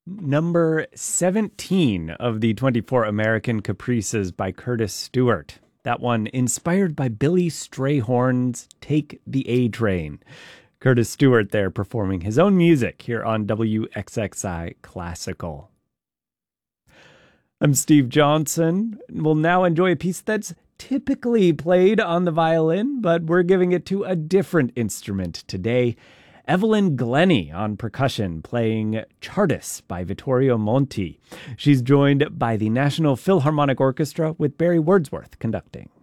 Number 17 of the 24 American Caprices by Curtis Stewart. That one inspired by Billy Strayhorn's Take the A Train. Curtis Stewart there performing his own music here on WXXI Classical. I'm Steve Johnson. We'll now enjoy a piece that's typically played on the violin, but we're giving it to a different instrument today. Evelyn Glennie on percussion playing Chartist by Vittorio Monti. She's joined by the National Philharmonic Orchestra with Barry Wordsworth conducting.